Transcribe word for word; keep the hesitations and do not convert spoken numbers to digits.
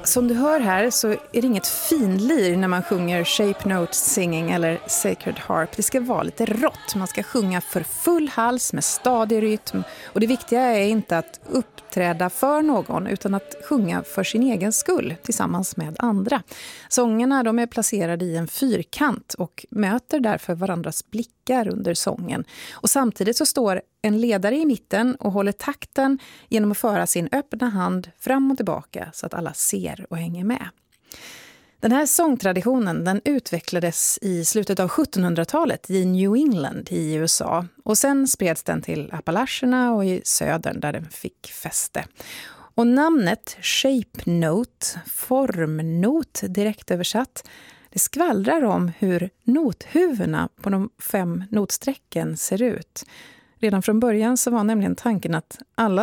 Som du hör här så är det inget finlir när man sjunger Shape Note Singing eller Sacred Harp. Det ska vara lite rått. Man ska sjunga för full hals med stadig rytm. Och det viktiga är inte att uppträda för någon utan att sjunga för sin egen skull tillsammans med andra. Sångerna de är placerade i en fyrkant och möter därför varandras blickar under sången. Och samtidigt så står en ledare i mitten och håller takten genom att föra sin öppna hand fram och tillbaka så att alla ser och hänger med. Den här sångtraditionen den utvecklades i slutet av sjuttonhundratalet i New England i U S A. Och sen spreds den till Appalacherna och i södern där den fick fäste. Och namnet Shape Note, formnot direkt översatt, det skvallrar om hur nothuvudena på de fem notsträcken ser ut. Redan från början så var nämligen tanken att alla